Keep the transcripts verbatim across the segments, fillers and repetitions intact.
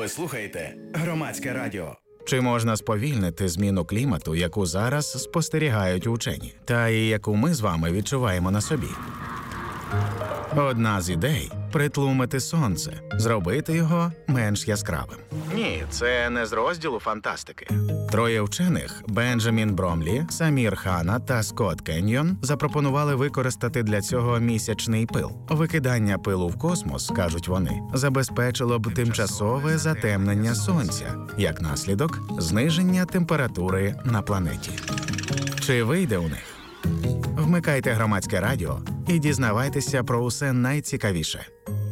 слухаєте Громадське радіо. Чи можна сповільнити зміну клімату, яку зараз спостерігають учені, та і яку ми з вами відчуваємо на собі? Одна з ідей – притлумити сонце, зробити його менш яскравим. Ні, це не з розділу фантастики. Троє вчених – Бенджамін Бромлі, Самір Хана та Скотт Кеньйон – запропонували використати для цього місячний пил. Викидання пилу в космос, кажуть вони, забезпечило б тимчасове затемнення сонця, як наслідок – зниження температури на планеті. Чи вийде у них? Вмикайте Громадське радіо і дізнавайтеся про усе найцікавіше.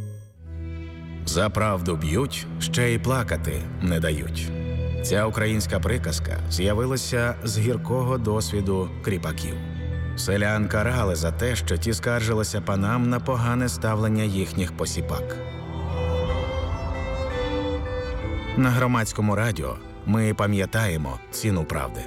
За правду б'ють, ще й плакати не дають. Ця українська приказка з'явилася з гіркого досвіду кріпаків. Селян карали за те, що ті скаржилися панам на погане ставлення їхніх посіпак. На Громадському радіо ми пам'ятаємо ціну правди.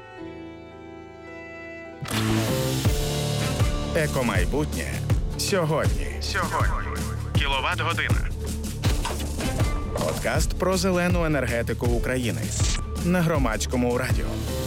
Екомайбутнє сьогодні. Сьогодні. Кіловат-година. Подкаст про зелену енергетику України. На Громадському радіо.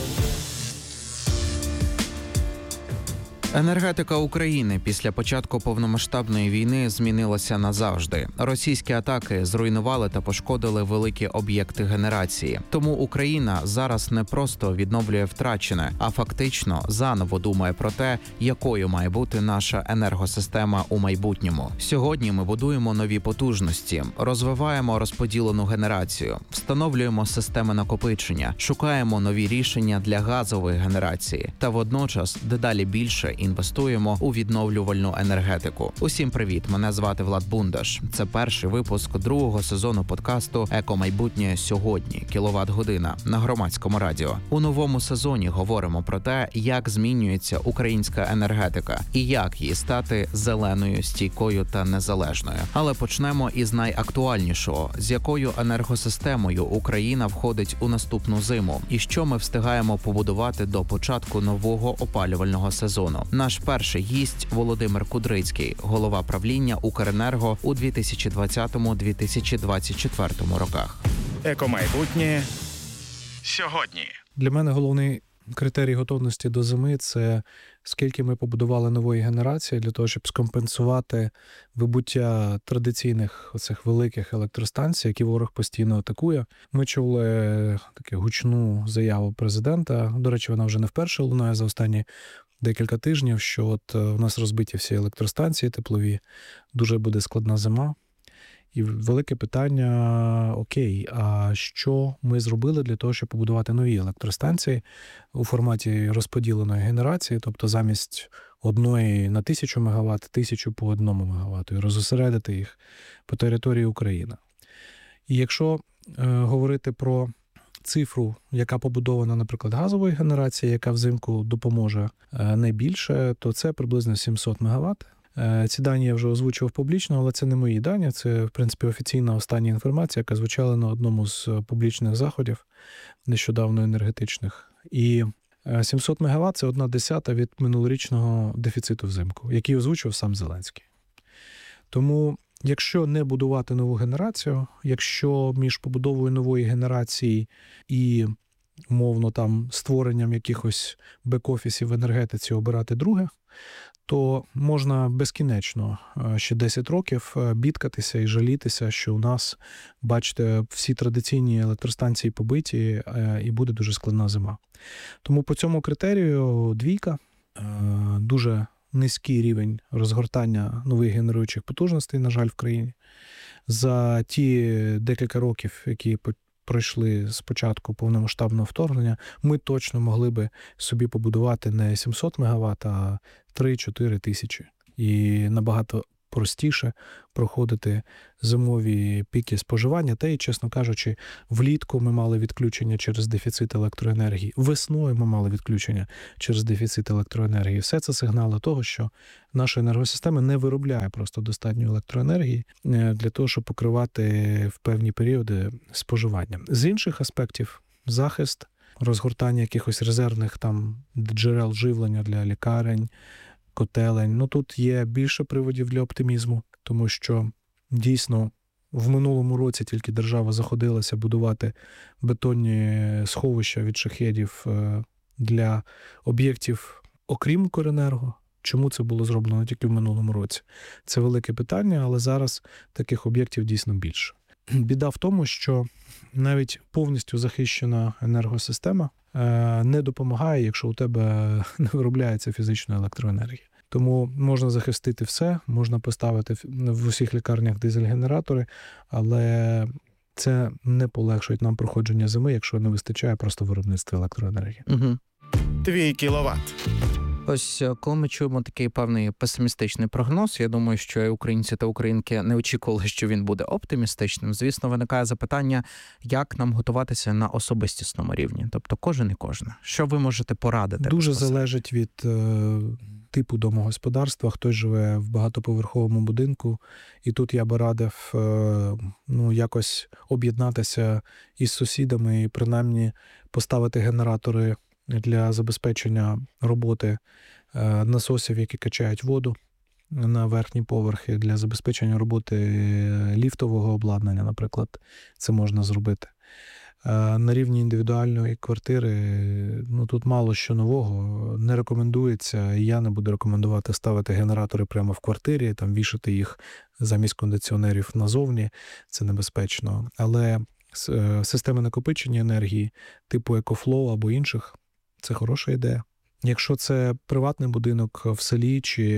Енергетика України після початку повномасштабної війни змінилася назавжди. Російські атаки зруйнували та пошкодили великі об'єкти генерації. Тому Україна зараз не просто відновлює втрачене, а фактично заново думає про те, якою має бути наша енергосистема у майбутньому. Сьогодні ми будуємо нові потужності, розвиваємо розподілену генерацію, встановлюємо системи накопичення, шукаємо нові рішення для газової генерації та водночас дедалі більше інвестуємо у відновлювальну енергетику. Усім привіт, мене звати Влад Бундаш. Це перший випуск другого сезону подкасту «Екомайбутнє сьогодні. Кіловат-година» на Громадському радіо. У новому сезоні говоримо про те, як змінюється українська енергетика і як її стати зеленою, стійкою та незалежною. Але почнемо із найактуальнішого. З якою енергосистемою Україна входить у наступну зиму? І що ми встигаємо побудувати до початку нового опалювального сезону? Наш перший гість – Володимир Кудрицький, голова правління «Укренерго» у дві тисячі двадцятому - дві тисячі двадцять четвертому роках. Екомайбутнє сьогодні. Для мене головний критерій готовності до зими – це скільки ми побудували нової генерації для того, щоб скомпенсувати вибуття традиційних оцих великих електростанцій, які ворог постійно атакує. Ми чули таку гучну заяву президента, до речі, вона вже не вперше лунає за останні декілька тижнів, що от у нас розбиті всі електростанції теплові, дуже буде складна зима. І велике питання, окей, а що ми зробили для того, щоб побудувати нові електростанції у форматі розподіленої генерації, тобто замість одної на тисячу мегаватт, тисячу по одному мегаватту, і розосередити їх по території України. І якщо е, говорити про цифру, яка побудована, наприклад, газової генерації, яка взимку допоможе е, найбільше, то це приблизно сімсот мегаватт. Ці дані я вже озвучував публічно, але це не мої дані, це, в принципі, офіційна остання інформація, яка звучала на одному з публічних заходів, нещодавно енергетичних. І сімсот мегаватт – це одна десята від минулорічного дефіциту взимку, який озвучив сам Зеленський. Тому, якщо не будувати нову генерацію, якщо між побудовою нової генерації і, умовно, там, створенням якихось бек-офісів в енергетиці обирати друге, то можна безкінечно ще десять років бідкатися і жалітися, що у нас, бачите, всі традиційні електростанції побиті і буде дуже складна зима. Тому по цьому критерію двійка, дуже низький рівень розгортання нових генеруючих потужностей, на жаль, в країні. За ті декілька років, які пройшли з початку повномасштабного вторгнення, ми точно могли би собі побудувати не сімсот мегаватт, а три-чотири тисячі. І набагато простіше проходити зимові піки споживання. Та й, чесно кажучи, влітку ми мали відключення через дефіцит електроенергії. Весною ми мали відключення через дефіцит електроенергії. Все це сигнали того, що наша енергосистема не виробляє просто достатньо електроенергії для того, щоб покривати в певні періоди споживання. З інших аспектів – захист, розгортання якихось резервних там джерел живлення для лікарень, котелень. Ну, тут є більше приводів для оптимізму, тому що дійсно В минулому році тільки держава заходилася будувати бетонні сховища від шахедів для об'єктів, окрім Укренерго. Чому це було зроблено тільки в минулому році? Це велике питання, але зараз таких об'єктів дійсно більше. Біда в тому, що навіть повністю захищена енергосистема не допомагає, якщо у тебе не виробляється фізична електроенергія. Тому можна захистити все, можна поставити в усіх лікарнях дизель-генератори, але це не полегшить нам проходження зими, якщо не вистачає просто виробництва електроенергії. Угу. Твій кіловат. Ось коли ми чуємо такий певний песимістичний прогноз, я думаю, що і українці та українки не очікували, що він буде оптимістичним. Звісно, виникає запитання, як нам готуватися на особистісному рівні. Тобто кожен і кожна. Що ви можете порадити? Дуже залежить від е, типу домогосподарства. Хтось живе в багатоповерховому будинку, і тут я би радив е, ну, якось об'єднатися із сусідами і принаймні поставити генератори для забезпечення роботи насосів, які качають воду на верхні поверхи, для забезпечення роботи ліфтового обладнання, наприклад, це можна зробити. На рівні індивідуальної квартири, ну, тут мало що нового, не рекомендується, і я не буду рекомендувати ставити генератори прямо в квартирі, там вішати їх замість кондиціонерів назовні, це небезпечно. Але системи накопичення енергії, типу EcoFlow або інших, це хороша ідея. Якщо це приватний будинок в селі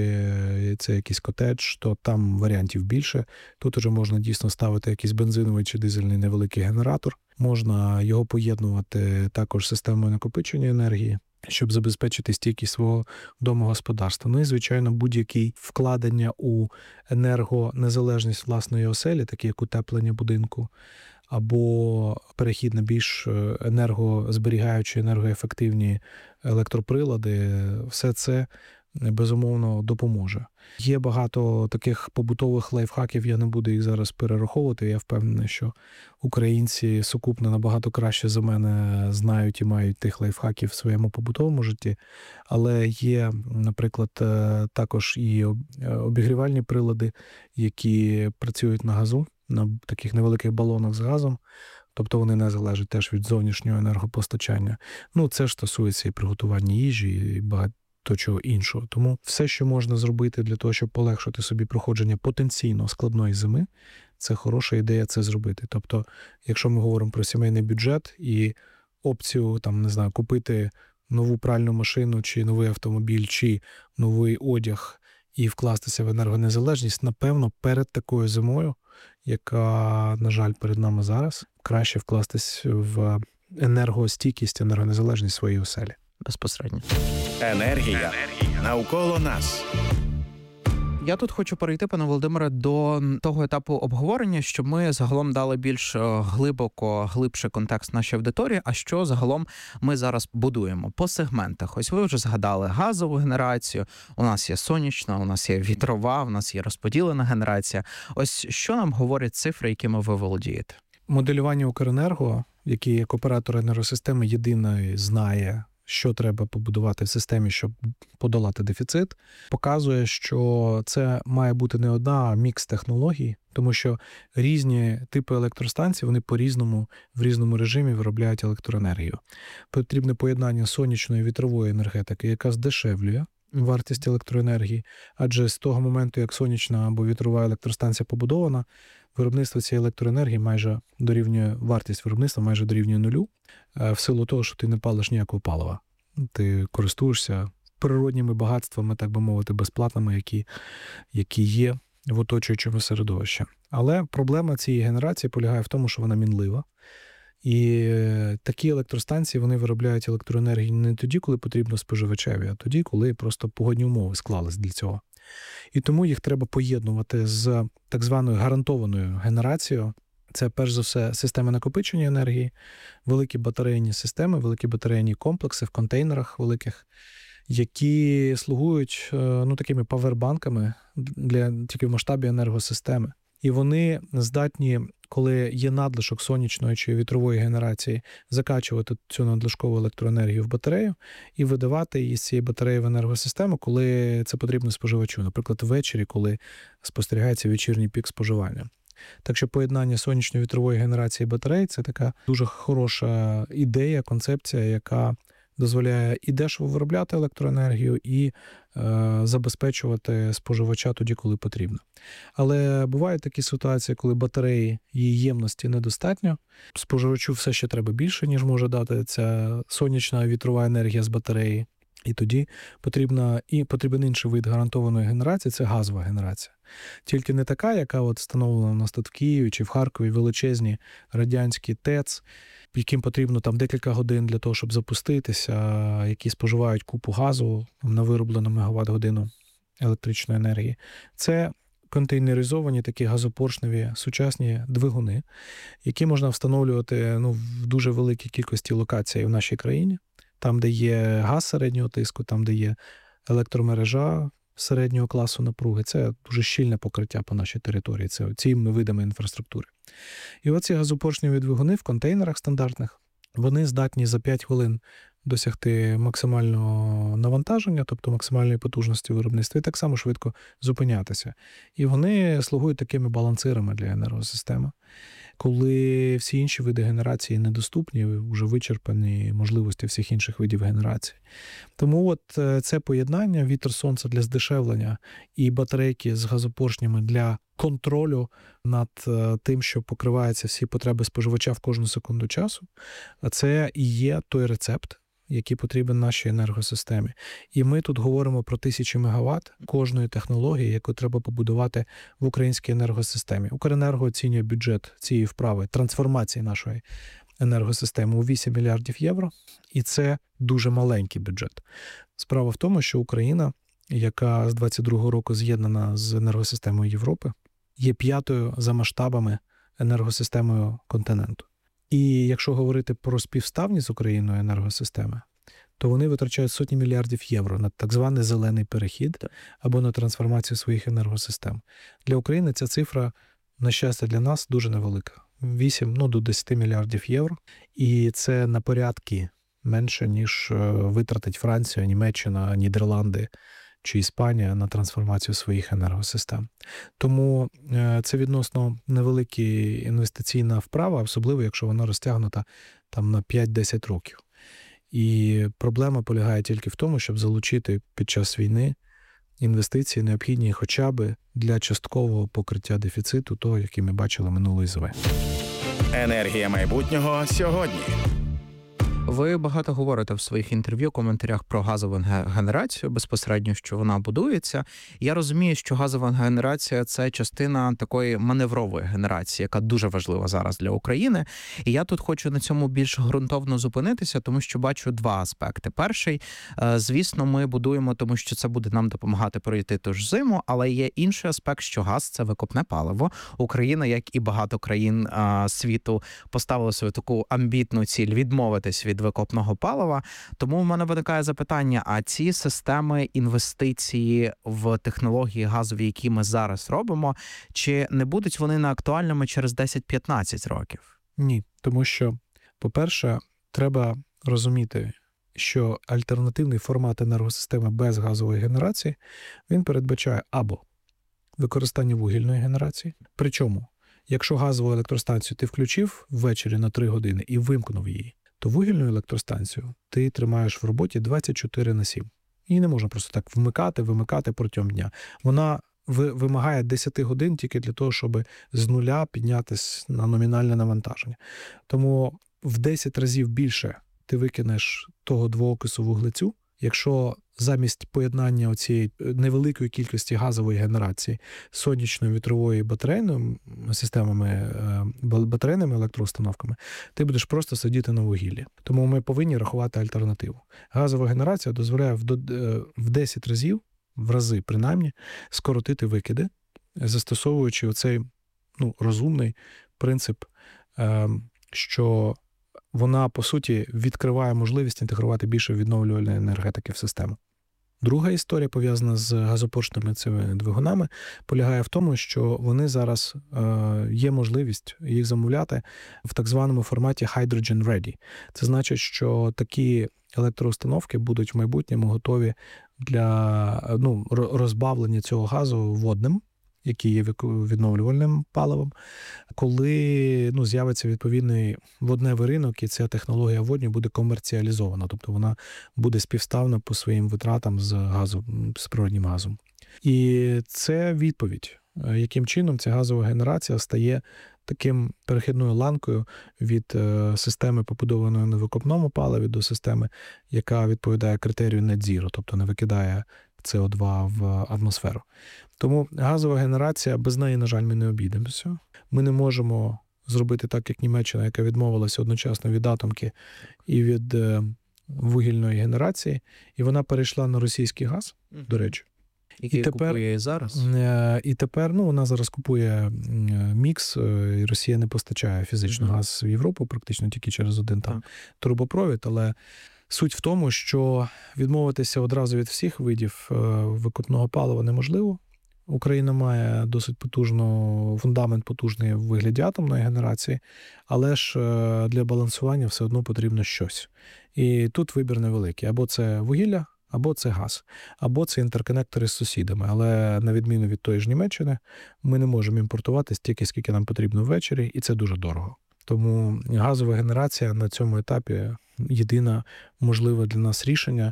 чи це якийсь котедж, то там варіантів більше. Тут вже можна дійсно ставити якийсь бензиновий чи дизельний невеликий генератор. Можна його поєднувати також з системою накопичення енергії, щоб забезпечити стійкість свого домогосподарства. Ну і, звичайно, будь-які вкладення у енергонезалежність власної оселі, такі як утеплення будинку, або перехід на більш енергозберігаючі, енергоефективні електроприлади, все це, безумовно, допоможе. Є багато таких побутових лайфхаків, я не буду їх зараз перераховувати. Я впевнений, що українці сукупно набагато краще за мене знають і мають тих лайфхаків в своєму побутовому житті. Але є, наприклад, також і обігрівальні прилади, які працюють на газу, на таких невеликих балонах з газом, тобто вони не залежать теж від зовнішнього енергопостачання. Ну, це ж стосується і приготування їжі, і багато чого іншого. Тому все, що можна зробити для того, щоб полегшити собі проходження потенційно складної зими, це хороша ідея це зробити. Тобто, якщо ми говоримо про сімейний бюджет і опцію, там, не знаю, купити нову пральну машину, чи новий автомобіль, чи новий одяг і вкластися в енергонезалежність, напевно, перед такою зимою, яка, на жаль, перед нами зараз, краще вкластись в енергостійкість, енергонезалежність своєї оселі. Безпосередньо. Енергія. Навколо нас. Я тут хочу перейти, пане Володимире, до того етапу обговорення, щоб ми загалом дали більш глибоко, глибший контекст нашій аудиторії, а що загалом ми зараз будуємо по сегментах. Ось ви вже згадали газову генерацію, у нас є сонячна, у нас є вітрова, у нас є розподілена генерація. Ось що нам говорять цифри, якими ви володієте? Моделювання Укренерго, який як оператор енергосистеми єдиної знає, що треба побудувати в системі, щоб подолати дефіцит, показує, що це має бути не одна, а мікс технологій, тому що різні типи електростанцій, вони по-різному, в різному режимі виробляють електроенергію. Потрібне поєднання сонячної і вітрової енергетики, яка здешевлює вартість електроенергії, адже з того моменту, як сонячна або вітрова електростанція побудована, виробництво цієї електроенергії майже дорівнює, вартість виробництва майже дорівнює нулю, в силу того, що ти не палиш ніякого палива. Ти користуєшся природніми багатствами, так би мовити, безплатними, які, які є в оточуючому середовищі. Але проблема цієї генерації полягає в тому, що вона мінлива. І такі електростанції, вони виробляють електроенергію не тоді, коли потрібно споживачеві, а тоді, коли просто погодні умови склались для цього. І тому їх треба поєднувати з так званою гарантованою генерацією. Це, перш за все, системи накопичення енергії, великі батарейні системи, великі батарейні комплекси в контейнерах великих, які слугують ну, такими павербанками для тільки в масштабі енергосистеми. І вони здатні, коли є надлишок сонячної чи вітрової генерації, закачувати цю надлишкову електроенергію в батарею і видавати її з цієї батареї в енергосистему, коли це потрібно споживачу. Наприклад, ввечері, коли спостерігається вечірній пік споживання. Так що поєднання сонячно-вітрової генерації батарей – це така дуже хороша ідея, концепція, яка дозволяє і дешево виробляти електроенергію, і е, забезпечувати споживача тоді, коли потрібно. Але бувають такі ситуації, коли батареї, її ємності недостатньо, споживачу все ще треба більше, ніж може дати ця сонячна вітрова енергія з батареї. І тоді потрібна, і потрібен інший вид гарантованої генерації – це газова генерація. Тільки не така, яка от встановлена у нас тут в Києві чи в Харкові, величезні радянські ТЕЦ, яким потрібно там декілька годин для того, щоб запуститися, які споживають купу газу на вироблену мегаватт-годину електричної енергії. Це контейнеризовані такі газопоршневі сучасні двигуни, які можна встановлювати ну, в дуже великій кількості локацій в нашій країні. Там, де є газ середнього тиску, там, де є електромережа середнього класу напруги. Це дуже щільне покриття по нашій території, це цими видами інфраструктури. І оці газопоршневі двигуни в контейнерах стандартних, вони здатні за п'ять хвилин досягти максимального навантаження, тобто максимальної потужності виробництва, і так само швидко зупинятися. І вони слугують такими балансирами для енергосистеми. Коли всі інші види генерації недоступні, вже вичерпані можливості всіх інших видів генерації. Тому от це поєднання вітер-сонце для здешевлення і батарейки з газопоршнями для контролю над тим, що покриваються всі потреби споживача в кожну секунду часу, це і є той рецепт, який потрібен нашій енергосистемі. І ми тут говоримо про тисячі мегаватт кожної технології, яку треба побудувати в українській енергосистемі. Укренерго оцінює бюджет цієї вправи, трансформації нашої енергосистеми у вісім мільярдів євро, і це дуже маленький бюджет. Справа в тому, що Україна, яка з двадцять другого року з'єднана з енергосистемою Європи, є п'ятою за масштабами енергосистемою континенту. І якщо говорити про співставність з Україною енергосистеми, то вони витрачають сотні мільярдів євро на так званий зелений перехід або на трансформацію своїх енергосистем. Для України ця цифра, на щастя для нас, дуже невелика. вісім ну, до десять мільярдів євро. І це на порядки менше, ніж витратить Франція, Німеччина, Нідерланди чи Іспанія на трансформацію своїх енергосистем. Тому це відносно невелика інвестиційна вправа, особливо якщо вона розтягнута там на п'ять-десять років. І проблема полягає тільки в тому, щоб залучити під час війни інвестиції необхідні хоча б для часткового покриття дефіциту, того, який ми бачили минулої зими. Енергія майбутнього сьогодні. Ви багато говорите в своїх інтерв'ю, коментарях про газову генерацію, безпосередньо, що вона будується. Я розумію, що газова генерація – це частина такої маневрової генерації, яка дуже важлива зараз для України. І я тут хочу на цьому більш ґрунтовно зупинитися, тому що бачу два аспекти. Перший, звісно, ми будуємо, тому що це буде нам допомагати пройти ту ж зиму, але є інший аспект, що газ – це викопне паливо. Україна, як і багато країн світу, поставила свою таку амбітну ціль відмовитись від викопного палива. Тому в мене виникає запитання, а ці системи інвестиції в технології газові, які ми зараз робимо, чи не будуть вони неактуальними через десять-п'ятнадцять років? Ні, тому що, по-перше, треба розуміти, що альтернативний формат енергосистеми без газової генерації, він передбачає або використання вугільної генерації, причому, якщо газову електростанцію ти включив ввечері на три години і вимкнув її, то вугільну електростанцію ти тримаєш в роботі двадцять чотири на сім. Її не можна просто так вмикати, вимикати протягом дня. Вона вимагає десять годин тільки для того, щоб з нуля піднятися на номінальне навантаження. Тому в десять разів більше ти викинеш того двоокису вуглецю, якщо замість поєднання оцієї невеликої кількості газової генерації сонячної, вітрової, батарейною системами, батарейними електроустановками, ти будеш просто сидіти на вугіллі. Тому ми повинні рахувати альтернативу. Газова генерація дозволяє в десять разів, в рази принаймні, скоротити викиди, застосовуючи оцей ну, розумний принцип, що вона, по суті, відкриває можливість інтегрувати більше відновлювальної енергетики в систему. Друга історія, пов'язана з газопоршними цими двигунами, полягає в тому, що вони зараз е, є можливість їх замовляти в так званому форматі hydrogen ready. Це значить, що такі електроустановки будуть в майбутньому готові для ну, розбавлення цього газу водним, які є відновлювальним паливом, коли ну, з'явиться відповідний водневий ринок, і ця технологія водню буде комерціалізована, тобто вона буде співставна по своїм витратам з газом, з природнім газом. І це відповідь, яким чином ця газова генерація стає таким перехідною ланкою від системи, побудованої на викопному паливі, до системи, яка відповідає критерію Net Zero, тобто не викидає С О два в атмосферу. Тому газова генерація, без неї, на жаль, ми не обійдемося. Ми не можемо зробити так, як Німеччина, яка відмовилася одночасно від атомки і від вугільної генерації, і вона перейшла на російський газ, до речі. Який і тепер, купує і зараз? І тепер, ну, вона зараз купує мікс, і Росія не постачає фізично mm-hmm. газ в Європу, практично тільки через один там так. трубопровід, але суть в тому, що відмовитися одразу від всіх видів викопного палива неможливо. Україна має досить потужно, фундамент потужний в вигляді атомної генерації, але ж для балансування все одно потрібно щось. І тут вибір невеликий. Або це вугілля, або це газ, або це інтерконектори з сусідами. Але на відміну від тої ж Німеччини, ми не можемо імпортувати стільки, скільки нам потрібно ввечері, і це дуже дорого. Тому газова генерація на цьому етапі єдине можливе для нас рішення,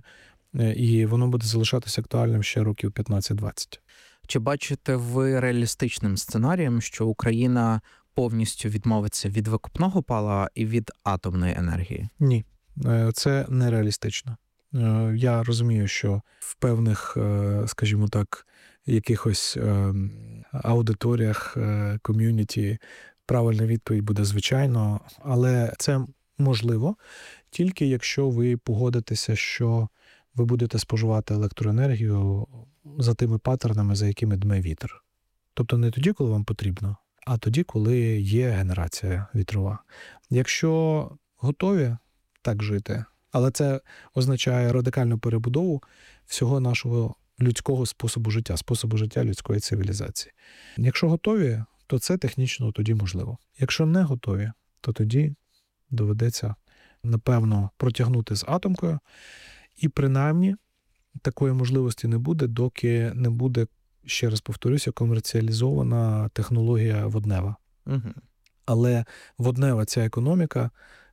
і воно буде залишатися актуальним ще років п'ятнадцять-двадцять. Чи бачите ви реалістичним сценарієм, що Україна повністю відмовиться від викопного палива і від атомної енергії? Ні, це нереалістично. Я розумію, що в певних, скажімо так, якихось аудиторіях, ком'юніті правильна відповідь буде звичайно, але це можливо тільки якщо ви погодитеся, що ви будете споживати електроенергію за тими паттернами, за якими дме вітер. Тобто не тоді, коли вам потрібно, а тоді, коли є генерація вітрова. Якщо готові так жити, але це означає радикальну перебудову всього нашого людського способу життя, способу життя людської цивілізації. Якщо готові, то це технічно тоді можливо. Якщо не готові, то тоді доведеться, напевно, протягнути з атомкою. І принаймні такої можливості не буде, доки не буде, ще раз повторюся, комерціалізована технологія воднева. Угу. Але воднева ця економіка,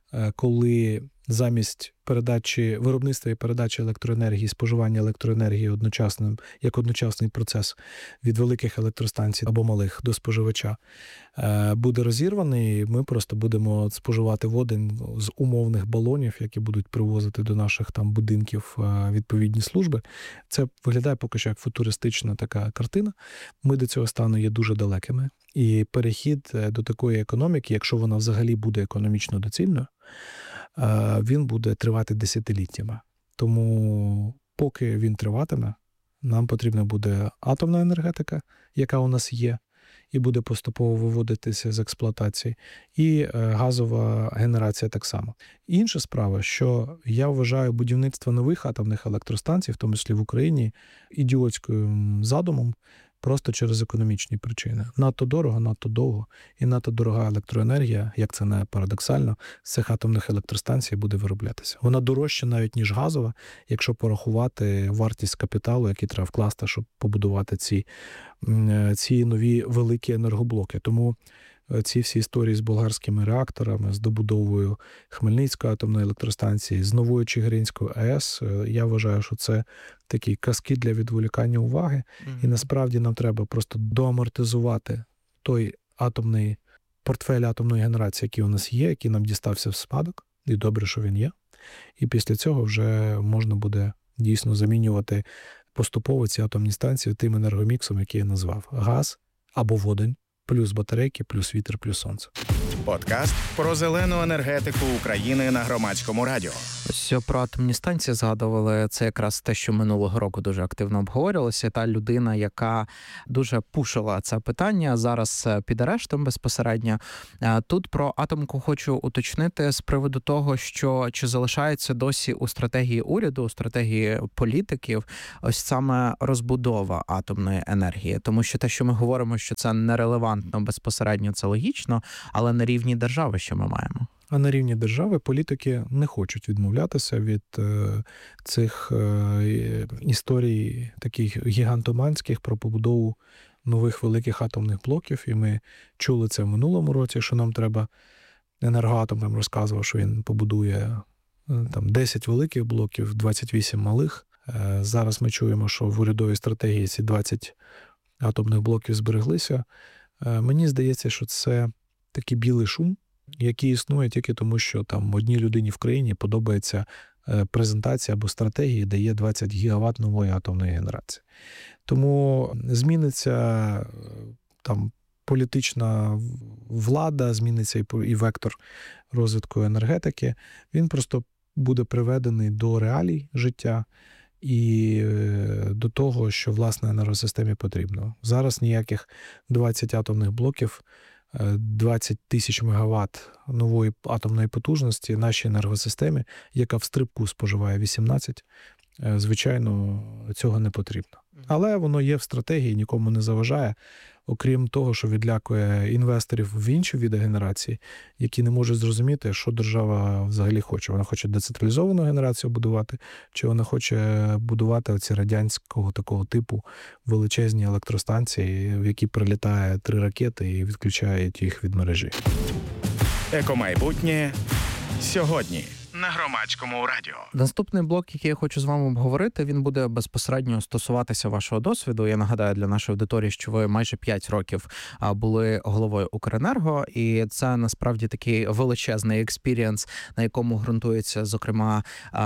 коли замість передачі, виробництва і передачі електроенергії, споживання електроенергії одночасним, як одночасний процес від великих електростанцій або малих до споживача, буде розірваний, ми просто будемо споживати водень з умовних балонів, які будуть привозити до наших там будинків відповідні служби. Це виглядає поки що як футуристична така картина. Ми до цього стану є дуже далекими. І перехід до такої економіки, якщо вона взагалі буде економічно доцільною, він буде тривати десятиліттями. Тому поки він триватиме, нам потрібна буде атомна енергетика, яка у нас є, і буде поступово виводитися з експлуатації, і газова генерація так само. Інша справа, що я вважаю будівництво нових атомних електростанцій, в тому числі в Україні, ідіотським задумом, просто через економічні причини. Надто дорого, надто довго і надто дорога електроенергія, як це не парадоксально, з цих атомних електростанцій буде вироблятися. Вона дорожча навіть, ніж газова, якщо порахувати вартість капіталу, який треба вкласти, щоб побудувати ці, ці нові великі енергоблоки. Тому ці всі історії з болгарськими реакторами, з добудовою Хмельницької атомної електростанції, з новою Чигиринською АЕС, я вважаю, що це такі казки для відволікання уваги. Mm-hmm. І насправді нам треба просто доамортизувати той атомний портфель атомної генерації, який у нас є, який нам дістався в спадок, і добре, що він є. І після цього вже можна буде дійсно замінювати поступово ці атомні станції тим енергоміксом, який я назвав. Газ або водень, плюс батарейки, плюс вітер, плюс сонце. Подкаст про зелену енергетику України на Громадському радіо. Ось про атомні станції згадували. Це якраз те, що минулого року дуже активно обговорювалося. Та людина, яка дуже пушила це питання, зараз під арештом безпосередньо. Тут про атомку хочу уточнити з приводу того, що чи залишається досі у стратегії уряду, у стратегії політиків ось саме розбудова атомної енергії. Тому що те, що ми говоримо, що це нерелевантно безпосередньо, це логічно, але на рівні держави що ми маємо? А на рівні держави політики не хочуть відмовлятися від е, цих е, історій таких гігантоманських про побудову нових великих атомних блоків, і ми чули це в минулому році, що нам треба. Енергоатом нам розказував, що він побудує там десять великих блоків, двадцять вісім малих. Зараз ми чуємо, що в урядовій стратегії ці двадцять атомних блоків збереглися. Мені здається, що це такий білий шум, який існує тільки тому, що там одній людині в країні подобається презентація або стратегії, де є двадцять гігават нової атомної генерації. Тому зміниться там політична влада, зміниться і вектор розвитку енергетики. Він просто буде приведений до реалій життя і до того, що, власне, енергосистемі потрібно. Зараз ніяких двадцять атомних блоків, двадцять тисяч мегаватт нової атомної потужності нашій енергосистемі, яка в стрибку споживає вісімнадцять, звичайно, цього не потрібно. Але воно є в стратегії, нікому не заважає, окрім того, що відлякує інвесторів в інші види генерації, які не можуть зрозуміти, що держава взагалі хоче. Вона хоче децентралізовану генерацію будувати, чи вона хоче будувати оці радянського такого типу величезні електростанції, в які прилітає три ракети і відключають їх від мережі. Екомайбутнє сьогодні на Громадському радіо. Наступний блок, який я хочу з вами обговорити, він буде безпосередньо стосуватися вашого досвіду. Я нагадаю для нашої аудиторії, що ви майже п'ять років були головою Укренерго, і це насправді такий величезний експірієнс, на якому ґрунтуються, зокрема,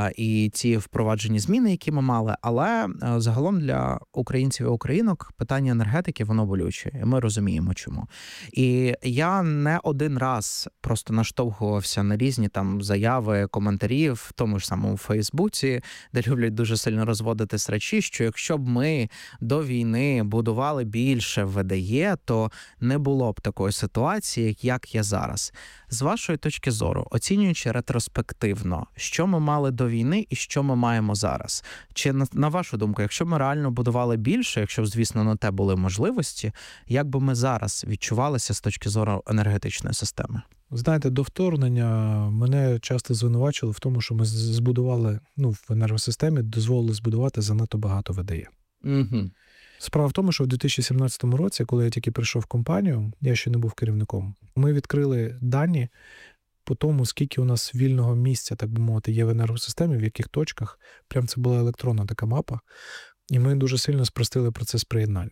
і ці впроваджені зміни, які ми мали. Але загалом для українців і українок питання енергетики, воно болюче, і ми розуміємо, чому. І я не один раз просто наштовхувався на різні там заяви, коментарі в тому ж самому Фейсбуці, де люблять дуже сильно розводити срачі, що якщо б ми до війни будували більше В Д Е, то не було б такої ситуації, як є зараз. З вашої точки зору, оцінюючи ретроспективно, що ми мали до війни і що ми маємо зараз? Чи, на вашу думку, якщо б ми реально будували більше, якщо б, звісно, на те були можливості, як би ми зараз відчувалися з точки зору енергетичної системи? Знаєте, до вторгнення мене часто звинувачили в тому, що ми збудували, ну, в енергосистемі дозволили збудувати занадто багато В Д Е. Угу. Справа в тому, що в дві тисячі сімнадцятому році, коли я тільки прийшов в компанію, я ще не був керівником, ми відкрили дані по тому, скільки у нас вільного місця, так би мовити, є в енергосистемі, в яких точках. Прям це була електронна така мапа. І ми дуже сильно спростили процес приєднання.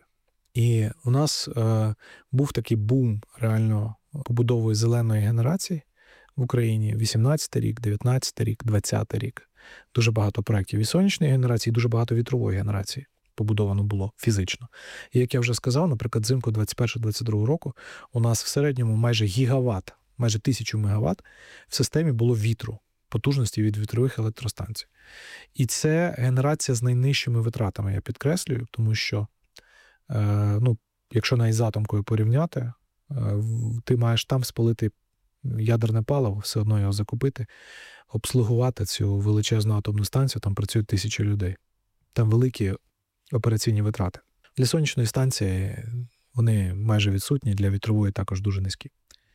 І у нас е, був такий бум реально побудовою зеленої генерації в Україні. вісімнадцятий рік, дев'ятнадцятий рік, двадцятий рік. Дуже багато проєктів і сонячної генерації, дуже багато вітрової генерації побудовано було фізично. І як я вже сказав, наприклад, взимку двадцять першого двадцять другого року у нас в середньому майже гігават, майже тисячу мегаватт в системі було вітру, потужності від вітрових електростанцій. І це генерація з найнижчими витратами, я підкреслюю, тому що, е, ну, якщо навіть з атомкою порівняти, е, ти маєш там спалити ядерне паливо, все одно його закупити, обслугувати цю величезну атомну станцію, там працюють тисячі людей. Там великі операційні витрати. Для сонячної станції вони майже відсутні, для вітрової також дуже низькі.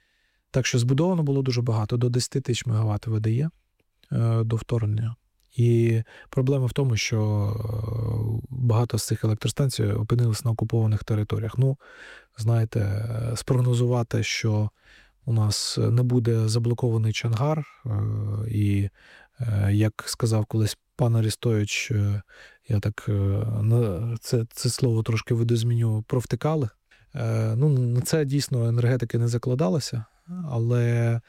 Так що збудовано було дуже багато, до десять тисяч мегаватт В Д Е до вторгнення. І проблема в тому, що багато з цих електростанцій опинилися на окупованих територіях. Ну, знаєте, спрогнозувати, що у нас не буде заблокований Чонгар, і, як сказав колись пан Арестович, я так це, це слово трошки видозміню, провтикали. Ну, на це дійсно енергетики не закладалося, але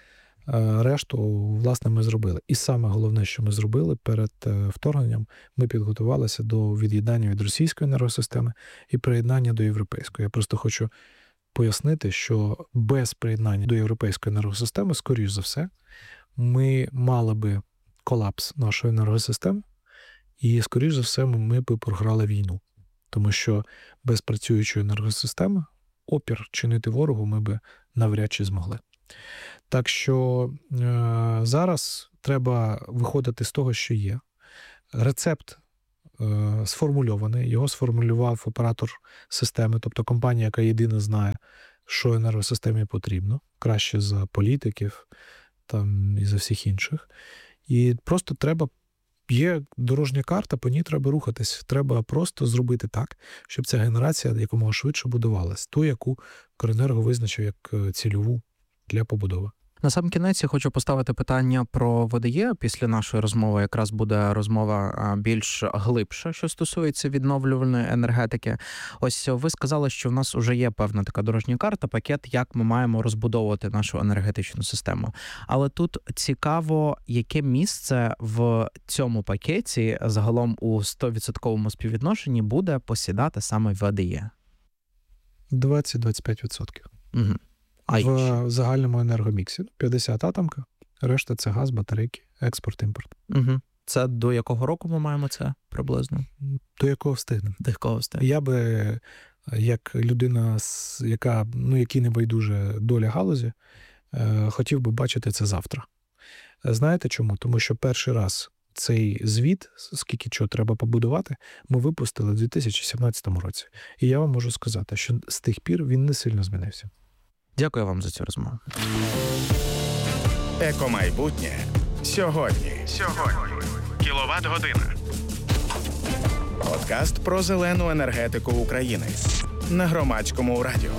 решту, власне, ми зробили. І саме головне, що ми зробили перед вторгненням, ми підготувалися до від'єднання від російської енергосистеми і приєднання до європейської. Я просто хочу пояснити, що без приєднання до європейської енергосистеми, скоріш за все, ми мали би колапс нашої енергосистеми, і, скоріш за все, ми б програли війну. Тому що без працюючої енергосистеми опір чинити ворогу ми би навряд чи змогли. Так що е, зараз треба виходити з того, що є. Рецепт е, сформульований, його сформулював оператор системи, тобто компанія, яка єдина знає, що енергосистемі потрібно, краще за політиків там, і за всіх інших. І просто треба є дорожня карта, по ній треба рухатись. Треба просто зробити так, щоб ця генерація якомога швидше будувалась. Ту, яку Укренерго визначив як цільову для побудови. На сам кінець я хочу поставити питання про ВДЄ. Після нашої розмови якраз буде розмова більш глибша, що стосується відновлювальної енергетики. Ось ви сказали, що в нас вже є певна така дорожня карта, пакет, як ми маємо розбудовувати нашу енергетичну систему. Але тут цікаво, яке місце в цьому пакеті загалом у сто відсотків співвідношенні буде посідати саме ВДЄ? двадцять - двадцять п'ять відсотків. Угу. А в загальному енергоміксі. п'ятдесят атомка, решта це газ, батарейки, експорт, імпорт. Угу. Це до якого року ми маємо це приблизно? До якого встигнемо. До якого встигнемо. Я би, як людина, яка, ну, якій не байдуже доля галузі, хотів би бачити це завтра. Знаєте чому? Тому що перший раз цей звіт, скільки чого треба побудувати, ми випустили в дві тисячі сімнадцятому році. І я вам можу сказати, що з тих пір він не сильно змінився. Дякую вам за цю розмову. Екомайбутнє сьогодні. Сьогодні. Кіловат година. Подкаст про зелену енергетику України на Громадському радіо.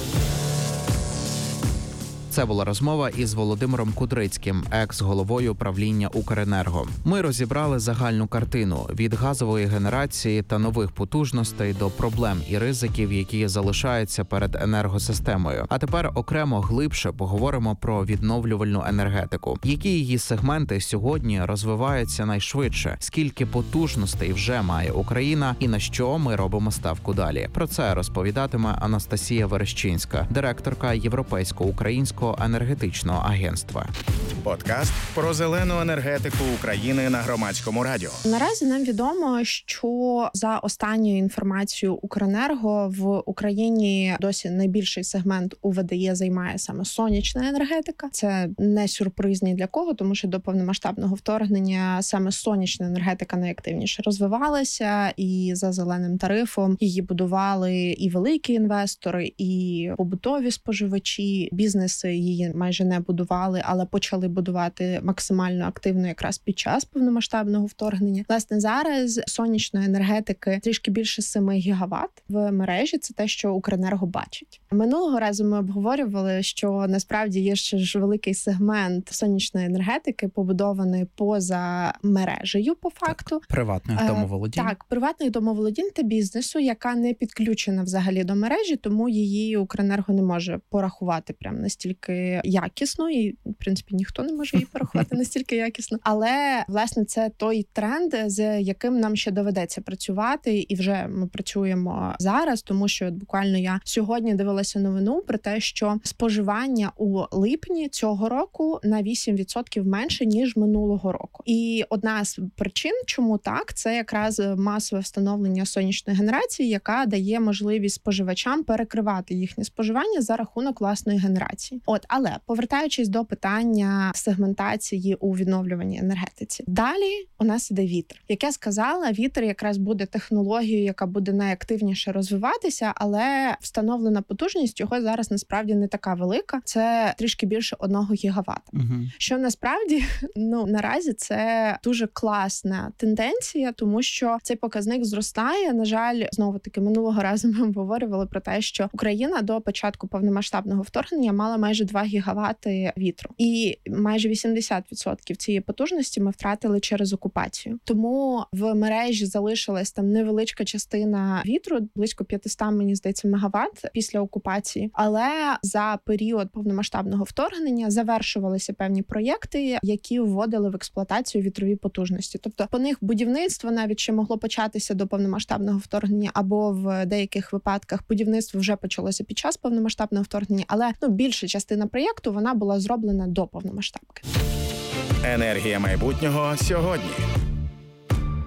Це була розмова із Володимиром Кудрицьким, екс-головою правління Укренерго. Ми розібрали загальну картину від газової генерації та нових потужностей до проблем і ризиків, які залишаються перед енергосистемою. А тепер окремо глибше поговоримо про відновлювальну енергетику. Які її сегменти сьогодні розвиваються найшвидше, скільки потужностей вже має Україна і на що ми робимо ставку далі. Про це розповідатиме Анастасія Верещинська, директорка Європейсько-українського енергетичного агентства. Подкаст про зелену енергетику України на Громадському радіо. Наразі нам відомо, що за останньою інформацією Укренерго в Україні досі найбільший сегмент у ВДЄ займає саме сонячна енергетика. Це не сюрприз ні для кого, тому що до повномасштабного вторгнення саме сонячна енергетика найактивніше розвивалася, і за зеленим тарифом її будували і великі інвестори, і побутові споживачі, бізнеси її майже не будували, але почали будувати максимально активно якраз під час повномасштабного вторгнення. Власне, зараз сонячної енергетики трішки більше семи гігават в мережі. Це те, що Укренерго бачить. Минулого разу ми обговорювали, що насправді є ще ж великий сегмент сонячної енергетики, побудованої поза мережею, по факту. Так, приватних домоволодінь. Так, приватних домоволодінь та бізнесу, яка не підключена взагалі до мережі, тому її Укренерго не може порахувати прям настільки якісно, і, в принципі, ніхто не може її порахувати настільки якісно. Але, власне, це той тренд, з яким нам ще доведеться працювати, і вже ми працюємо зараз, тому що от буквально я сьогодні дивилася новину про те, що споживання у липні цього року на вісім відсотків менше, ніж минулого року. І одна з причин, чому так, це якраз масове встановлення сонячної генерації, яка дає можливість споживачам перекривати їхнє споживання за рахунок власної генерації. От, але повертаючись до питання сегментації у відновлюваній енергетиці. Далі у нас іде вітер. Як я сказала, вітер якраз буде технологією, яка буде найактивніше розвиватися, але встановлена потужність його зараз насправді не така велика. Це трішки більше одного гігавата. Угу. Що насправді, ну, наразі це дуже класна тенденція, тому що цей показник зростає. На жаль, знову-таки, минулого разу ми обговорювали про те, що Україна до початку повномасштабного вторгнення мала майже два гігавати вітру. І майже вісімдесят відсотків цієї потужності ми втратили через окупацію. Тому в мережі залишилась там невеличка частина вітру, близько п'ятсот, мені здається, мегаватт після окупації. Але за період повномасштабного вторгнення завершувалися певні проєкти, які вводили в експлуатацію вітрові потужності. Тобто по них будівництво навіть ще могло початися до повномасштабного вторгнення, або в деяких випадках будівництво вже почалося під час повномасштабного вторгнення, але ну, більша частина проєкту вона була зроблена до повномасштабки. Енергія майбутнього сьогодні.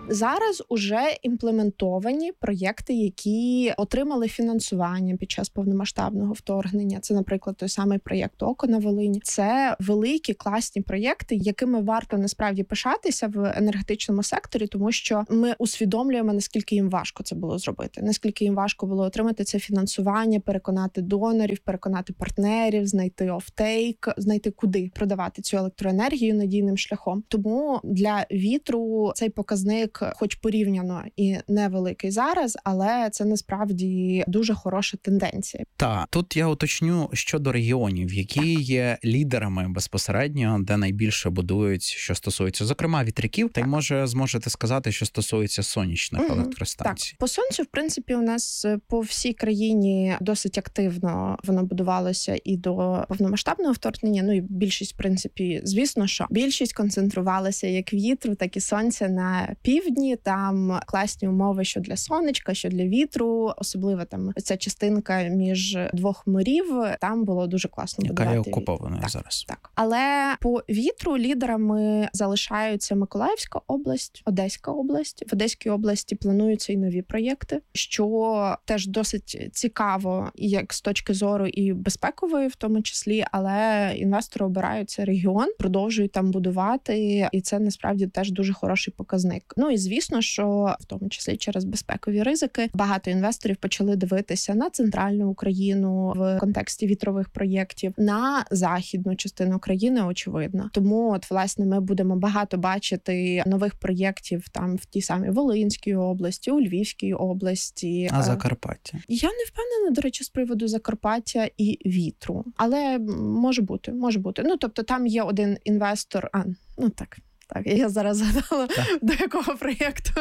Зараз уже імплементовані проєкти, які отримали фінансування під час повномасштабного вторгнення. Це, наприклад, той самий проєкт «Око» на Волині. Це великі, класні проєкти, якими варто насправді пишатися в енергетичному секторі, тому що ми усвідомлюємо, наскільки їм важко це було зробити, наскільки їм важко було отримати це фінансування, переконати донорів, переконати партнерів, знайти офтейк, знайти куди продавати цю електроенергію надійним шляхом. Тому для вітру цей показник, хоч порівняно і невеликий зараз, але це насправді дуже хороша тенденція. Та тут я уточню щодо регіонів, які є лідерами безпосередньо, де найбільше будують, що стосується, зокрема, вітряків. Та й може зможете сказати, що стосується сонячних угу. електростанцій. Так, по сонцю, в принципі, у нас по всій країні досить активно воно будувалося і до повномасштабного вторгнення. Ну і більшість, в принципі, звісно, що більшість концентрувалася як вітру, так і сонця на півдні. Там класні умови, що для сонечка, що для вітру, особливо там ця частинка між двох морів. Там було дуже класно яка будувати. Яка є окупованою так, зараз. Так. Але по вітру лідерами залишаються Миколаївська область, Одеська область. В Одеській області плануються і нові проєкти, що теж досить цікаво, як з точки зору і безпекової в тому числі, але інвестори обирають цей регіон, продовжують там будувати, і це насправді теж дуже хороший показник. Ну і звісно, що в тому числі через безпекові ризики багато інвесторів почали дивитися на центральну Україну в контексті вітрових проєктів, на західну частину країни, очевидно. Тому от, власне, ми будемо багато бачити нових проєктів там в тій самій Волинській області, у Львівській області. А Закарпаття? Я не впевнена, до речі, з приводу Закарпаття і вітру. Але може бути, може бути. Ну, тобто там є один інвестор, а, ну так, Так, я зараз згадала, так. до якого проєкту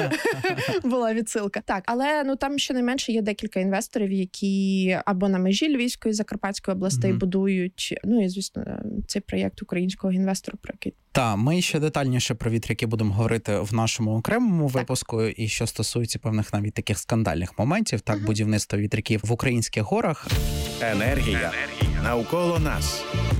була відсилка. Так, але ну там щонайменше є декілька інвесторів, які або на межі Львівської, Закарпатської областей mm-hmm. будують. Ну і, звісно, цей проєкт українського інвестора, про який... Так, ми ще детальніше про вітряки будемо говорити в нашому окремому так. випуску, і що стосується певних навіть таких скандальних моментів, так, mm-hmm. будівництва вітряків в українських горах. Енергія. Енергія. Навколо нас.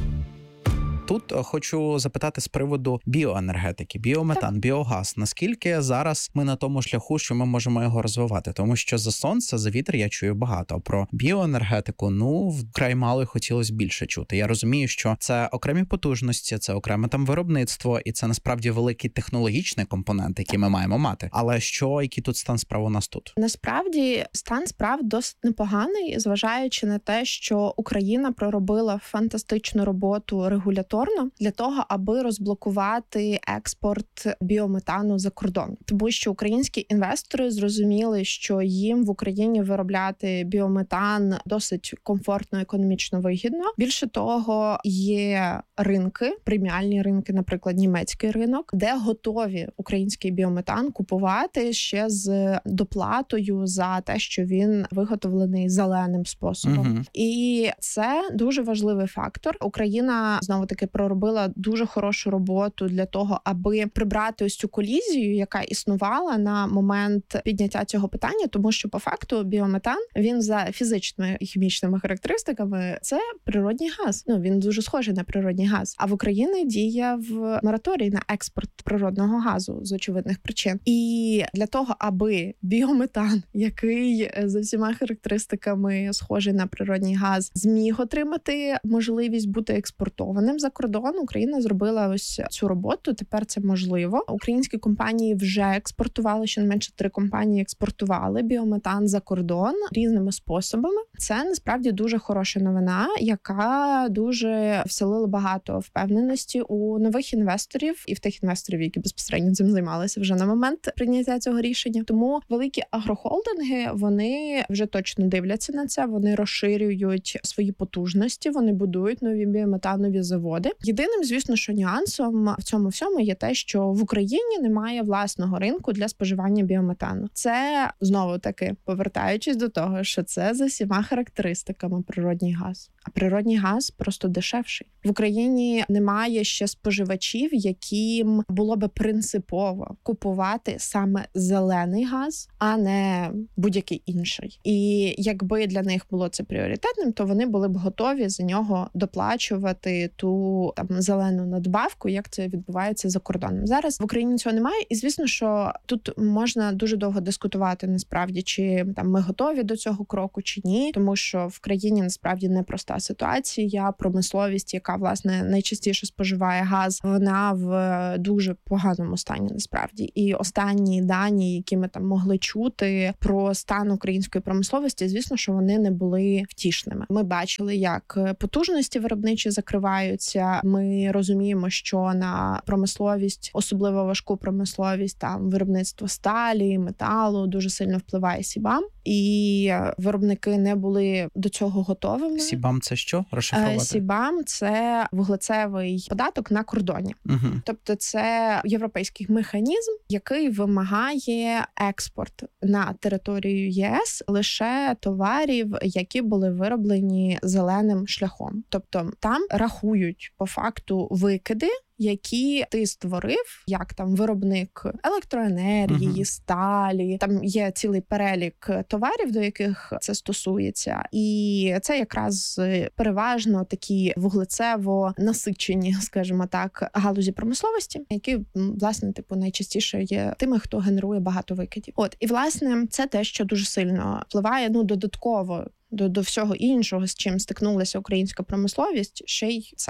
Тут хочу запитати з приводу біоенергетики, біометан, так. біогаз. Наскільки зараз ми на тому шляху, що ми можемо його розвивати? Тому що за сонце, за вітер я чую багато. Про біоенергетику, ну, вкрай мало і хотілося більше чути. Я розумію, що це окремі потужності, це окреме там виробництво, і це насправді великий технологічний компонент, який ми маємо мати. Але що, який тут стан справ у нас тут? Насправді, стан справ досить непоганий, зважаючи на те, що Україна проробила фантастичну роботу регуляторно для того, аби розблокувати експорт біометану за кордон. Тому що українські інвестори зрозуміли, що їм в Україні виробляти біометан досить комфортно, економічно вигідно. Більше того, є ринки, преміальні ринки, наприклад, німецький ринок, де готові український біометан купувати ще з доплатою за те, що він виготовлений зеленим способом. Угу. І це дуже важливий фактор. Україна, знову-таки, проробила дуже хорошу роботу для того, аби прибрати ось цю колізію, яка існувала на момент підняття цього питання, тому що по факту біометан, він за фізичними і хімічними характеристиками це природній газ. Ну, він дуже схожий на природній газ. А в Україні діє в мораторій на експорт природного газу з очевидних причин. І для того, аби біометан, який за всіма характеристиками схожий на природній газ, зміг отримати можливість бути експортованим за кордон, Україна зробила ось цю роботу. Тепер це можливо. Українські компанії вже експортували, щонайменше три компанії експортували біометан за кордон різними способами. Це насправді дуже хороша новина, яка дуже вселила багато впевненості у нових інвесторів і в тих інвесторів, які безпосередньо цим займалися вже на момент прийняття цього рішення. Тому великі агрохолдинги, вони вже точно дивляться на це, вони розширюють свої потужності, вони будують нові біометанові заводи. Єдиним, звісно, що нюансом в цьому всьому є те, що в Україні немає власного ринку для споживання біометану. Це, знову-таки, повертаючись до того, що це за всіма характеристиками природній газ. а природній газ просто дешевший. В Україні немає ще споживачів, яким було би принципово купувати саме зелений газ, а не будь-який інший. І якби для них було це пріоритетним, то вони були б готові за нього доплачувати ту там зелену надбавку, як це відбувається за кордоном. Зараз в Україні цього немає, і звісно, що тут можна дуже довго дискутувати насправді, чи там ми готові до цього кроку, чи ні, тому що в країні насправді непроста ситуація. Промисловість, яка власне найчастіше споживає газ, вона в дуже поганому стані насправді. І останні дані, які ми там могли чути про стан української промисловості, звісно, що вони не були втішними. Ми бачили, як потужності виробничі закриваються. Ми розуміємо, що на промисловість, особливо важку промисловість, там виробництво сталі, металу дуже сильно впливає Сібам. І виробники не були до цього готовими. Сібам – це що? Розшифрувати? Сібам – це вуглецевий податок на кордоні. Угу. Тобто це європейський механізм, який вимагає експорт на територію ЄС лише товарів, які були вироблені зеленим шляхом. Тобто там рахують по факту викиди, які ти створив, як там виробник електроенергії, uh-huh. сталі. Там є цілий перелік товарів, до яких це стосується. І це якраз переважно такі вуглецево насичені, скажімо так, галузі промисловості, які, власне, типу, найчастіше є тими, хто генерує багато викидів. От, і, власне, це те, що дуже сильно впливає, ну, додатково до, до всього іншого, з чим стикнулася українська промисловість, ще й це.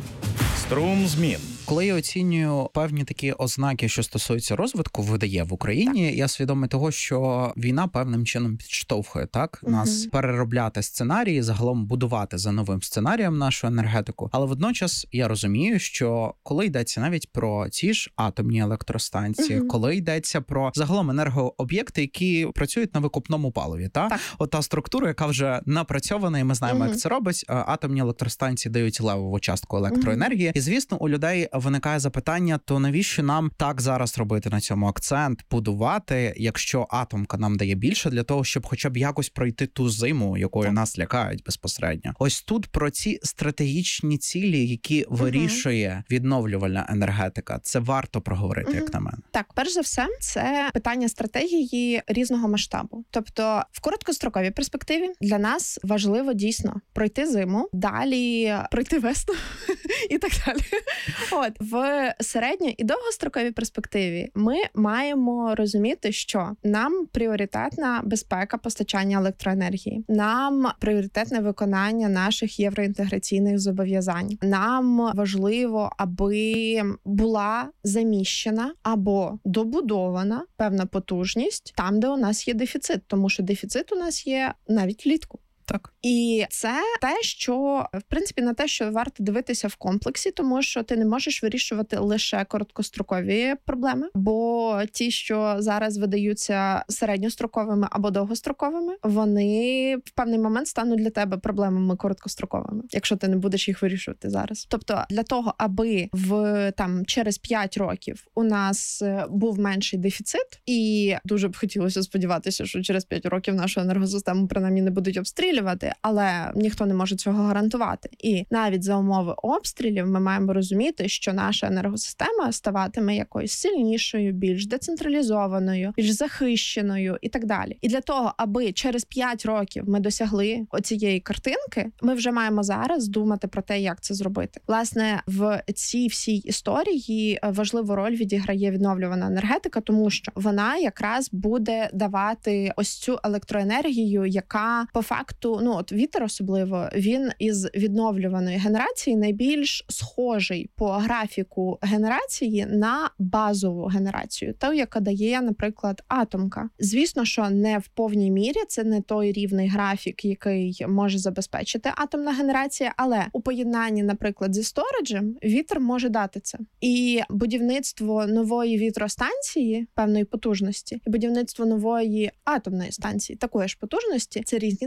Струм змін. Коли я оцінюю певні такі ознаки, що стосуються розвитку ВДЕ в Україні, так. я свідомий того, що війна певним чином підштовхує так угу. нас переробляти сценарії, загалом будувати за новим сценарієм нашу енергетику. Але водночас я розумію, що коли йдеться навіть про ті ж атомні електростанції, угу. коли йдеться про загалом енергооб'єкти, які працюють на викопному паливі, та так. от та структура, яка вже напрацьована, і ми знаємо, угу. як це робить. Атомні електростанції дають левову частку електроенергії. Угу. І, звісно, у людей виникає запитання, то навіщо нам так зараз робити на цьому акцент, будувати, якщо атомка нам дає більше, для того, щоб хоча б якось пройти ту зиму, якою так. нас лякають безпосередньо. Ось тут про ці стратегічні цілі, які угу. вирішує відновлювальна енергетика, це варто проговорити, угу. як на мене. Так, перш за все, це питання стратегії різного масштабу. Тобто, в короткостроковій перспективі для нас важливо дійсно пройти зиму, далі пройти весну і так далі. От, в середньо- і довгостроковій перспективі ми маємо розуміти, що нам пріоритетна безпека постачання електроенергії, нам пріоритетне виконання наших євроінтеграційних зобов'язань. Нам важливо, аби була заміщена або добудована певна потужність там, де у нас є дефіцит, тому що дефіцит у нас є навіть влітку. Так. І це те, що, в принципі, на те, що варто дивитися в комплексі, тому що ти не можеш вирішувати лише короткострокові проблеми, бо ті, що зараз видаються середньостроковими або довгостроковими, вони в певний момент стануть для тебе проблемами короткостроковими, якщо ти не будеш їх вирішувати зараз. Тобто для того, аби в там через п'ять років у нас був менший дефіцит, і дуже б хотілося сподіватися, що через п'ять років нашу енергосистему принаймні не будуть обстрілювати, але ніхто не може цього гарантувати. І навіть за умови обстрілів ми маємо розуміти, що наша енергосистема ставатиме якоюсь сильнішою, більш децентралізованою, більш захищеною і так далі. І для того, аби через п'ять років ми досягли оцієї картинки, ми вже маємо зараз думати про те, як це зробити. Власне, в цій всій історії важливу роль відіграє відновлювана енергетика, тому що вона якраз буде давати ось цю електроенергію, яка по факту, ну от вітер особливо, він із відновлюваної генерації найбільш схожий по графіку генерації на базову генерацію, ту, яка дає, наприклад, атомка. Звісно, що не в повній мірі, це не той рівний графік, який може забезпечити атомна генерація, але у поєднанні, наприклад, зі сториджем вітер може дати це. І будівництво нової вітростанції певної потужності, і будівництво нової атомної станції такої ж потужності – це різні цифри.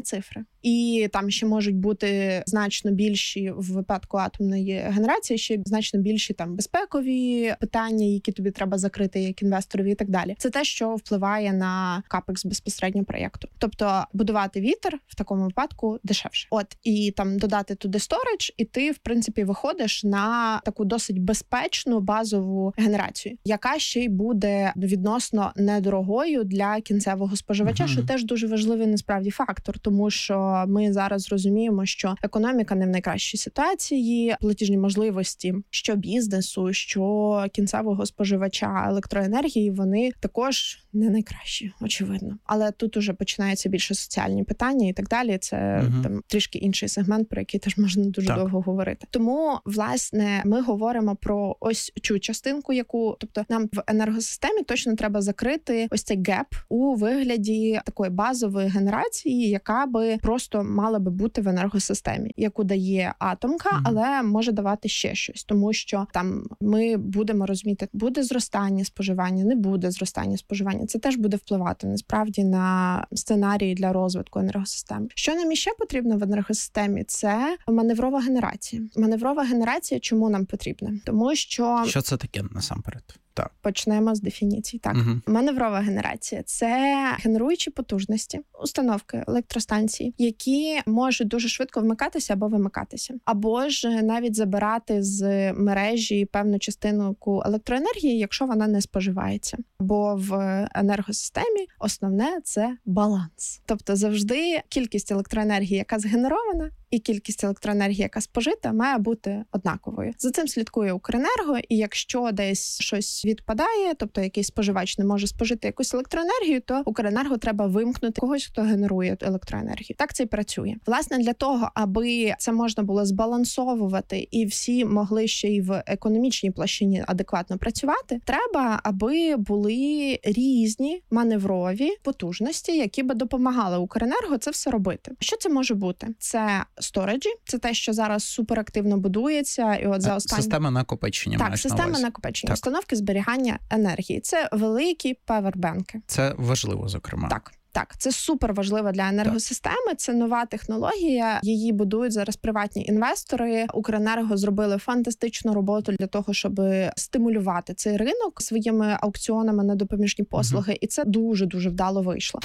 І там ще можуть бути значно більші в випадку атомної генерації, ще значно більші там безпекові питання, які тобі треба закрити як інвесторові і так далі. Це те, що впливає на капекс безпосередньо проєкту. Тобто будувати вітер в такому випадку дешевше. От, і там додати туди сторидж, і ти, в принципі, виходиш на таку досить безпечну базову генерацію, яка ще й буде відносно недорогою для кінцевого споживача, mm-hmm. що теж дуже важливий насправді фактор, тому що ми зараз розуміємо, що економіка не в найкращій ситуації, платіжні можливості що бізнесу, що кінцевого споживача електроенергії, вони також не найкращі, очевидно. Але тут уже починаються більше соціальні питання і так далі. Це mm-hmm. там трішки інший сегмент, про який теж можна дуже так. довго говорити. Тому, власне, ми говоримо про ось цю частинку, яку, тобто нам в енергосистемі точно треба закрити ось цей геп у вигляді такої базової генерації, яка би просто мала би бути в енергосистемі, яку дає атомка, mm-hmm. але може давати ще щось, тому що там ми будемо розуміти, буде зростання споживання, не буде зростання споживання. Це теж буде впливати насправді на сценарії для розвитку енергосистеми. Що нам іще потрібно в енергосистемі? Це маневрова генерація. Маневрова генерація чому нам потрібна? Тому що... Що це таке насамперед? Так. Почнемо з дефініцій. Так, угу. маневрова генерація – це генеруючі потужності, установки, електростанції, які можуть дуже швидко вмикатися або вимикатися. Або ж навіть забирати з мережі певну частину електроенергії, якщо вона не споживається. Бо в енергосистемі основне – це баланс. Тобто завжди кількість електроенергії, яка згенерована, і кількість електроенергії, яка спожита, має бути однаковою. За цим слідкує Укренерго, і якщо десь щось відпадає, тобто якийсь споживач не може спожити якусь електроенергію, то Укренерго треба вимкнути когось, хто генерує електроенергію. Так це і працює. Власне, для того, аби це можна було збалансовувати і всі могли ще й в економічній площині адекватно працювати, треба, аби були різні маневрові потужності, які би допомагали Укренерго це все робити. Що це може бути? Це сториджі, це те, що зараз суперактивно будується. І от за останні... Система накопичення. Так, система на накопичення. Так. Установки зберігання енергії. Це великі павербенки. Це важливо, зокрема. Так. Так, це супер важливо для енергосистеми, так. Це нова технологія, її будують зараз приватні інвестори. Укренерго зробили фантастичну роботу для того, щоб стимулювати цей ринок своїми аукціонами на допоміжні послуги, угу. і це дуже-дуже вдало вийшло.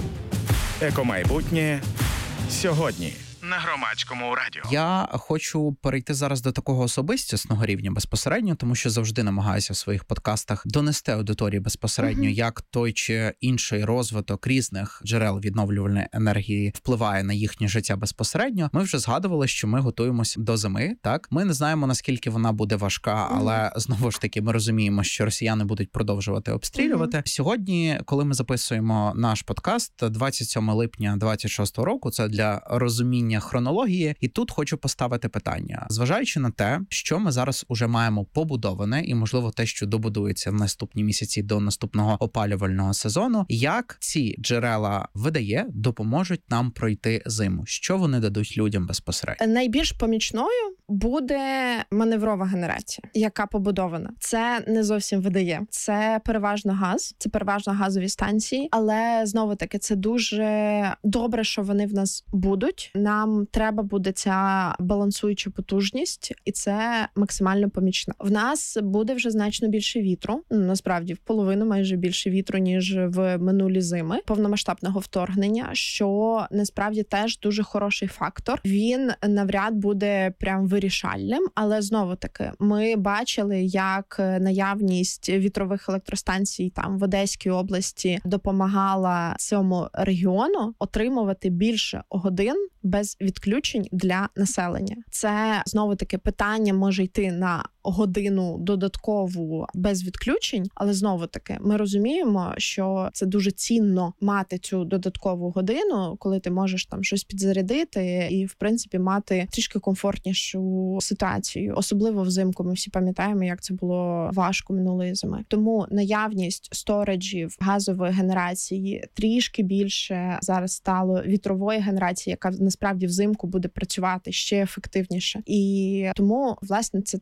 Екомайбутнє сьогодні. На Громадському радіо. Я хочу перейти зараз до такого особистісного рівня безпосередньо, тому що завжди намагаюся в своїх подкастах донести аудиторії безпосередньо, uh-huh. як той чи інший розвиток різних джерел відновлювальної енергії впливає на їхнє життя безпосередньо. Ми вже згадували, що ми готуємося до зими, так? Ми не знаємо, наскільки вона буде важка, uh-huh. але знову ж таки ми розуміємо, що росіяни будуть продовжувати обстрілювати. Uh-huh. Сьогодні, коли ми записуємо наш подкаст, двадцять сьомого липня двадцять шостого року, це для розуміння хронології, і тут хочу поставити питання. Зважаючи на те, що ми зараз уже маємо побудоване, і, можливо, те, що добудується в наступні місяці до наступного опалювального сезону, як ці джерела видає, допоможуть нам пройти зиму? Що вони дадуть людям безпосередньо? Найбільш помічною буде маневрова генерація, яка побудована. Це не зовсім видає. Це переважно газ, це переважно газові станції, але, знову-таки, це дуже добре, що вони в нас будуть. Нам треба буде ця балансуюча потужність, і це максимально помічно. В нас буде вже значно більше вітру, насправді в половину майже більше вітру, ніж в минулі зими повномасштабного вторгнення, що насправді теж дуже хороший фактор. Він навряд буде прям вирішальним, але знову-таки ми бачили, як наявність вітрових електростанцій там в Одеській області допомагала цьому регіону отримувати більше годин без відключень для населення. Це, знову-таки, питання може йти на годину додаткову без відключень, але, знову-таки, ми розуміємо, що це дуже цінно мати цю додаткову годину, коли ти можеш там щось підзарядити і, в принципі, мати трішки комфортнішу ситуацію. Особливо взимку, ми всі пам'ятаємо, як це було важко минулої зими. Тому наявність сториджів, газової генерації трішки більше зараз стало вітрової генерації, яка насправді взимку буде працювати ще ефективніше. І тому, власне, це те, що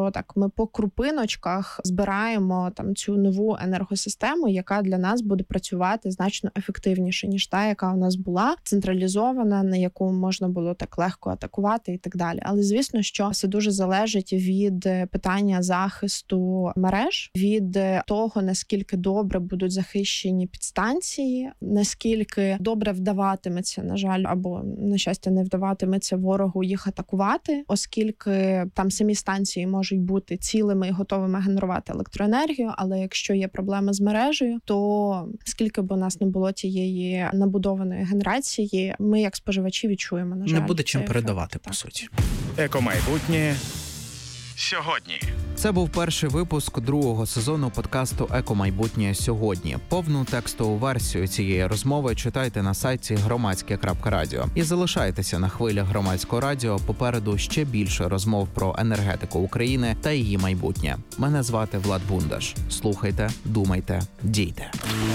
що так ми по крупиночках збираємо там цю нову енергосистему, яка для нас буде працювати значно ефективніше, ніж та, яка у нас була, централізована, на яку можна було так легко атакувати і так далі. Але звісно, що це дуже залежить від питання захисту мереж, від того, наскільки добре будуть захищені підстанції, наскільки добре вдаватиметься, на жаль, або, на щастя, не вдаватиметься ворогу їх атакувати, оскільки там самі станції можуть бути цілими і готовими генерувати електроенергію, але якщо є проблеми з мережею, то скільки б у нас не було тієї набудованої генерації, ми як споживачі відчуємо, на жаль. Не буде чим передавати, ефект. по суті. Екомайбутнє сьогодні. Це був перший випуск другого сезону подкасту «Екомайбутнє сьогодні». Повну текстову версію цієї розмови читайте на сайті громадське крапка радіо. І залишайтеся на хвилях Громадського радіо. Попереду ще більше розмов про енергетику України та її майбутнє. Мене звати Влад Бундаш. Слухайте, думайте, дійте.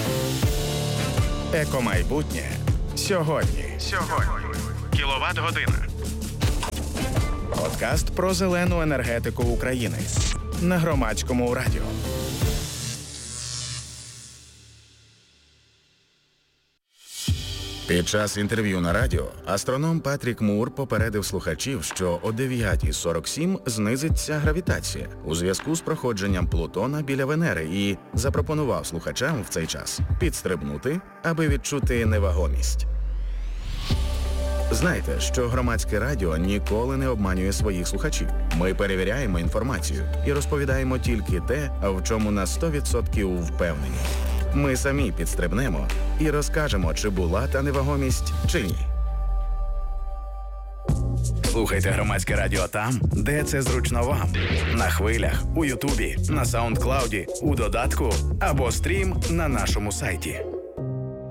Екомайбутнє сьогодні. Сьогодні. Кіловат-година. Подкаст про зелену енергетику України на Громадському радіо. Під час інтерв'ю на радіо астроном Патрік Мур попередив слухачів, що о дев'ята сорок сім знизиться гравітація у зв'язку з проходженням Плутона біля Венери і запропонував слухачам в цей час підстрибнути, аби відчути невагомість. Знайте, що Громадське радіо ніколи не обманює своїх слухачів. Ми перевіряємо інформацію і розповідаємо тільки те, в чому на сто відсотків впевнені. Ми самі підстрибнемо і розкажемо, чи була та невагомість, чи ні. Слухайте Громадське радіо там, де це зручно вам. На хвилях, у Ютубі, на Саундклауді, у додатку або стрім на нашому сайті.